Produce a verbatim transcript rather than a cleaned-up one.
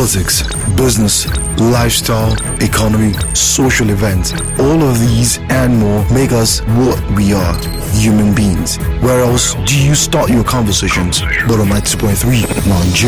politics, business, lifestyle, economy, social events. All of these and more make us what we are, human beings. Where else do you start your conversations but on ninety-two point three Nigeria?